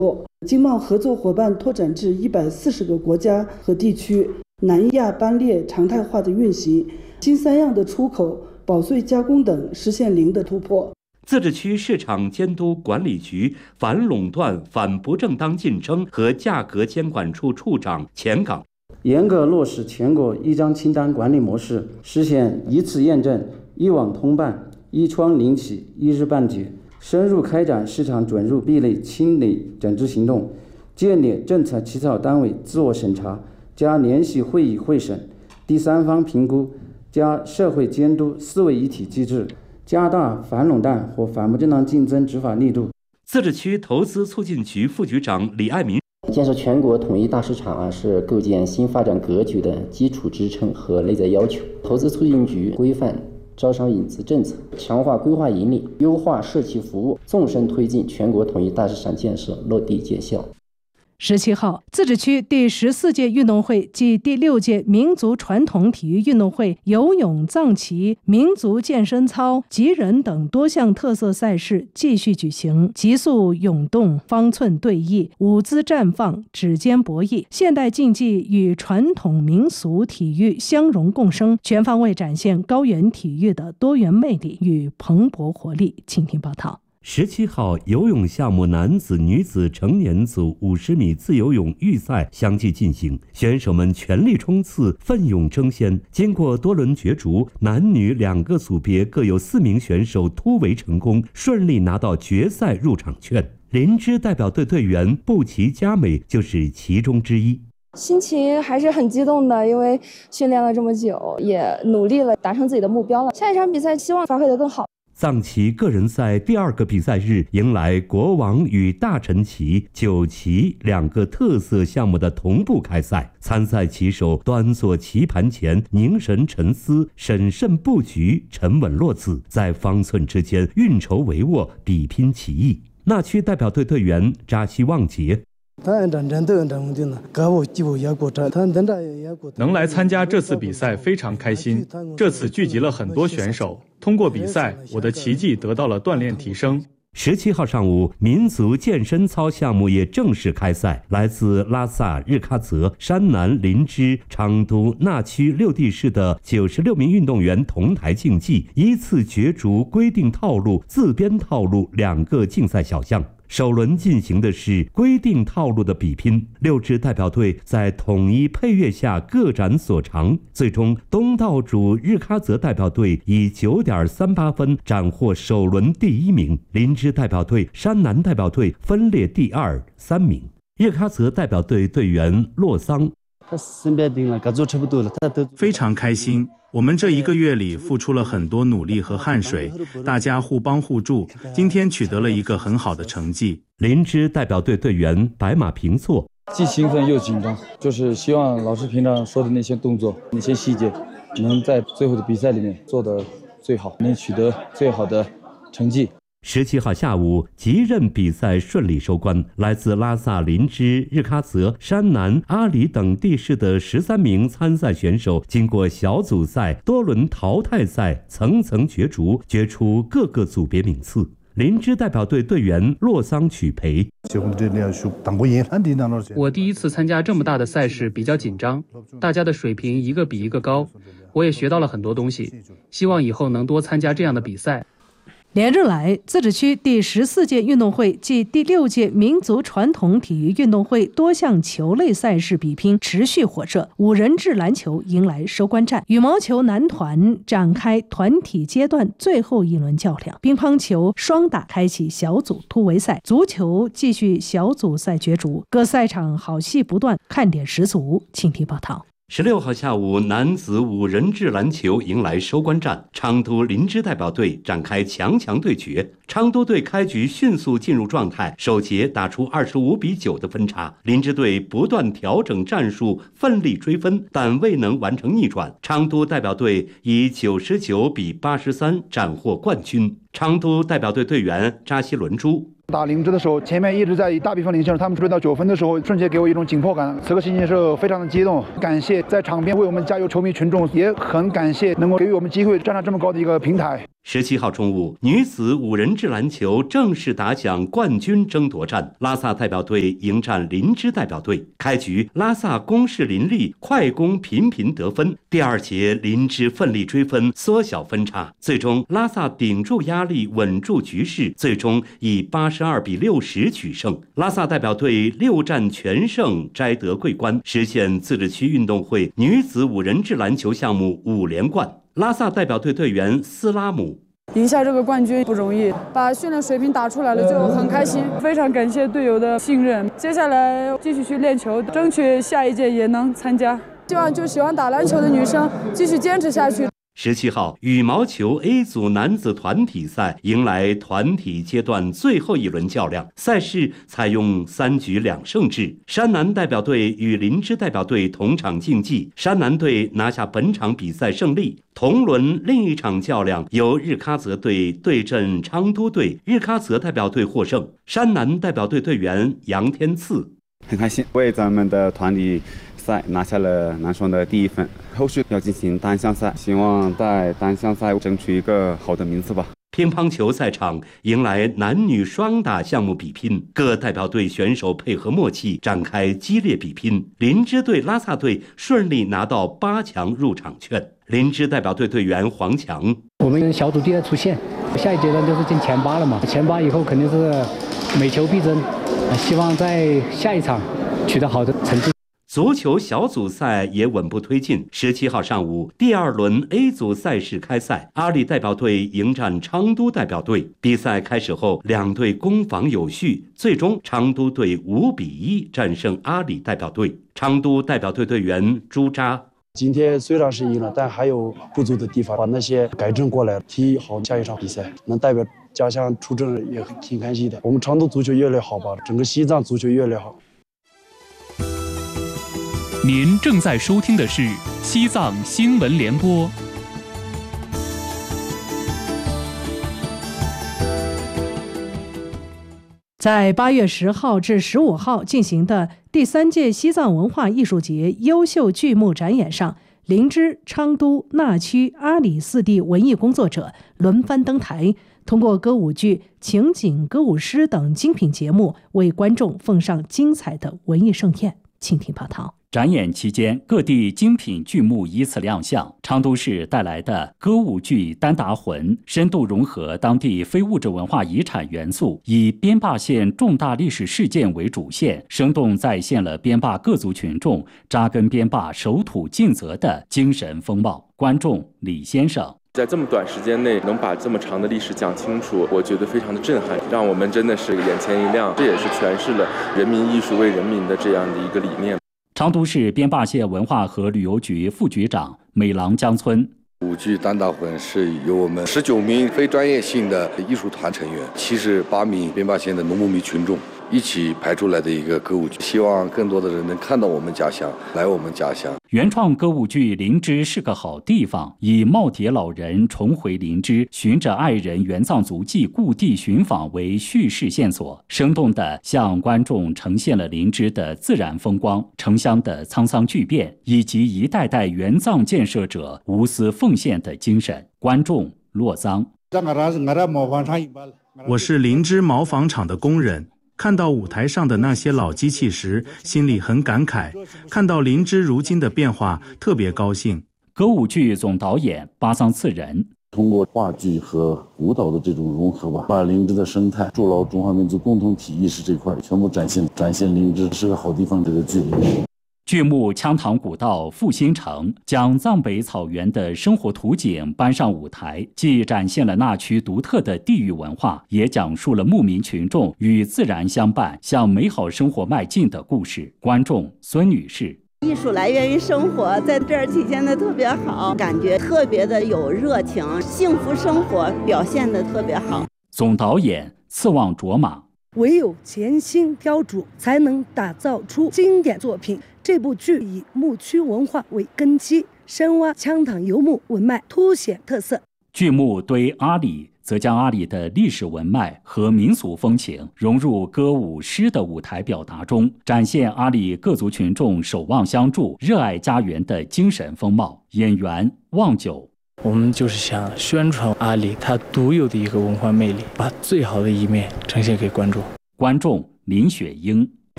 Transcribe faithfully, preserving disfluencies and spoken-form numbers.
经贸合作伙伴拓展至一百四十个国家和地区，南亚班列常态化的运行，新三样的出口、保税加工等实现零的突破。 自治区市场监督管理局反垄断、反不正当竞争和价格监管处处长钱岗， 严格落实全国一张清单管理模式，实现一次验证、一网通办、一窗领起、一日办结，深入开展市场准入壁垒清理整治行动，建立政策起草单位自我审查加联席会议会审、第三方评估加社会监督四位一体机制，加大反垄断和反不正当竞争执法力度。 自治区投资促进局副局长李爱民， 建设全国统一大市场啊，是构建新发展格局的基础支撑和内在要求。投资促进局规范招商引资政策，强化规划引领，优化社企服务，纵深推进全国统一大市场建设落地见效。 十七号，自治区第十四届运动会暨第六届民族传统体育运动会游泳、藏旗、民族健身操、极人等多项特色赛事继续举行，极速泳动、方寸对弈、舞姿绽放、指尖博弈，现代竞技与传统民俗体育相融共生，全方位展现高原体育的多元魅力与蓬勃活力。请听报道。 十七号，游泳项目男子、女子成年组五十米自由泳预赛相继进行，选手们全力冲刺，奋勇争先。经过多轮角逐，男女两个组别各有四名选手突围成功，顺利拿到决赛入场券。林芝代表队队员布奇佳美就是其中之一。 心情还是很激动的，因为训练了这么久，也努力了，达成自己的目标了。下一场比赛希望发挥得更好。 藏旗个人赛第二个比赛日，迎来国王与大臣旗、九旗两个特色项目的同步开赛。参赛旗手端坐棋盘前，凝神沉思，审慎布局，沉稳落子，在方寸之间运筹帷幄，比拼棋艺。那区代表队队员扎西旺杰。 能来参加这次比赛非常开心，这次聚集了很多选手，通过比赛，我的棋技得到了锻炼提升。 十七号上午，民族健身操项目也正式开赛。来自拉萨、日喀则、山南、林芝、昌都、那曲六地市的九十六名运动员同台竞技，依次角逐规定套路、自编套路两个竞赛小项。首轮进行的是规定套路的比拼，六支代表队在统一配乐下各展所长，最终东道主日喀则代表队以 九点三八 分斩获首轮第一名，林芝代表队、山南代表队分列第二、三名。日喀则代表队队员洛桑， 非常开心，我们这一个月里付出了很多努力和汗水，大家互帮互助，今天取得了一个很好的成绩。 林芝代表队队员白马平措， 既兴奋又紧张，就是希望老师平常说的那些动作、那些细节，能在最后的比赛里面做得最好，能取得最好的成绩。 十七号下午，极刃比赛顺利收官。来自拉萨、林芝、日喀则、山南、阿里等地市的十三名参赛选手，经过小组赛、多轮淘汰赛层层角逐，决出各个组别名次。林芝代表队队员洛桑曲培， 我第一次参加这么大的赛事，比较紧张，大家的水平一个比一个高，我也学到了很多东西，希望以后能多参加这样的比赛。 连日来，自治区第十四届运动会暨第六届民族传统体育运动会多项球类赛事比拼持续火热，五人制篮球迎来收官战，羽毛球男团展开团体阶段最后一轮较量，乒乓球双打开启小组突围赛，足球继续小组赛角逐，各赛场好戏不断，看点十足。请听报道。 十六号下午，男子五人制篮球迎来收官战，昌都林芝代表队展开强强对决。昌都队开局迅速进入状态，首节打出二十五比九的分差，林芝队不断调整战术，奋力追分，但未能完成逆转。昌都代表队以九十九比八十三斩获冠军。昌都代表队队员扎西伦珠， 打林芝的时候，前面一直在以大比分领先，他们追到九分的时候，瞬间给我一种紧迫感。此刻心情是非常的激动，感谢在场边为我们加油球迷群众，也很感谢能够给予我们机会站上这么高的一个平台。 十七号中午，女子五人制篮球正式打响冠军争夺战，拉萨代表队迎战林芝代表队。开局，拉萨攻势凌厉，快攻频频得分。第二节，林芝奋力追分，缩小分差。最终，拉萨顶住压力，稳住局势，最终以八十二比六十取胜。拉萨代表队六战全胜，摘得桂冠，实现自治区运动会女子五人制篮球项目五连冠。拉萨代表队队员斯拉姆。 赢下这个冠军不容易，把训练水平打出来了就很开心，非常感谢队友的信任。接下来继续去练球，争取下一届也能参加。希望就喜欢打篮球的女生继续坚持下去。 十七号，羽毛球 A 组男子团体赛迎来团体阶段最后一轮较量，赛事采用三局两胜制。山南代表队与林芝代表队同场竞技，山南队拿下本场比赛胜利。同轮另一场较量由日喀则队对阵昌都队，日喀则代表队获胜。山南代表队队员杨天赐很开心，为咱们的团体赛拿下了男双的第一分，后续要进行单项赛，希望在单项赛争取一个好的名次吧。 乒乓球赛场迎来男女双打项目比拼，各代表队选手配合默契，展开激烈比拼。林芝队、拉萨队顺利拿到八强入场券。林芝代表队队员黄强： 我们小组第二出线，下一阶段就是进前八了嘛，前八以后肯定是每球必争，希望在下一场取得好的成绩。 足球小组赛也稳步推进。十七号上午，第二轮 A 组赛事开赛，阿里代表队迎战昌都代表队。比赛开始后，两队攻防有序，最终昌都队五比一战胜阿里代表队。昌都代表队队员朱扎： 今天虽然是赢了，但还有不足的地方，把那些改正过来，踢好下一场比赛，能代表家乡出征也挺开心的。我们昌都足球越来越好吧，整个西藏足球越来越好。 您正在收听的是西藏新闻联播。 在八月十号至十五号进行的第三届西藏文化艺术节优秀剧目展演上，林芝、昌都、纳曲、阿里四地文艺工作者轮番登台，通过歌舞剧、情景歌舞诗等精品节目，为观众奉上精彩的文艺盛宴。请听报道。 展演期间，各地精品剧目依次亮相。昌都市带来的歌舞剧《丹达魂》深度融合当地非物质文化遗产元素，以边坝县重大历史事件为主线，生动再现了边坝各族群众扎根边坝、守土尽责的精神风貌。观众李先生： 在这么短时间内能把这么长的历史讲清楚，我觉得非常的震撼，让我们真的是眼前一亮。这也是诠释了人民艺术为人民的这样的一个理念。 昌都市边坝县文化和旅游局副局长美郎江村： 舞剧《丹达魂》是由我们十九名非专业性的艺术团成员，七十八名边坝县的农牧民群众一起排出来的一个歌舞剧，希望更多的人能看到我们家乡，来我们家乡。 原创歌舞剧《林芝是个好地方》以耄耋老人重回林芝，寻着爱人援藏足迹故地寻访为叙事线索，生动地向观众呈现了林芝的自然风光、城乡的沧桑巨变，以及一代代援藏建设者无私奉献的精神。观众洛桑： 我是林芝毛纺厂的工人，看到舞台上的那些老机器时，心里很感慨；看到林芝如今的变化，特别高兴。 歌舞剧总导演巴桑次仁： 通过话剧和舞蹈的这种融合吧，把林芝的生态、筑牢中华民族共同体意识这块全部展现，展现林芝是个好地方这个剧里面。 剧目《羌塘古道复兴城》将藏北草原的生活图景搬上舞台，既展现了那区独特的地域文化，也讲述了牧民群众与自然相伴、向美好生活迈进的故事。观众孙女士： 艺术来源于生活，在这儿体现的特别好，感觉特别的有热情，幸福生活表现的特别好。 总导演次旺卓玛： 唯有潜心雕琢，才能打造出经典作品。这部剧以牧区文化为根基，深挖羌塘游牧文脉，凸显特色。 剧目对阿里则将阿里的历史文脉和民俗风情融入歌舞诗的舞台表达中，展现阿里各族群众守望相助、热爱家园的精神风貌。演员旺九： 我们就是想宣传阿里它独有的一个文化魅力，把最好的一面呈现给观众。 观众林雪英。